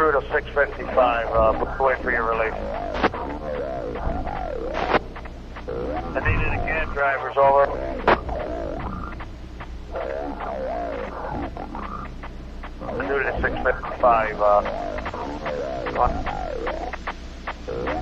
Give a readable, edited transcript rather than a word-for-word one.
through to 655. Wait for your release. I need it again, drivers, over. I do it at 655.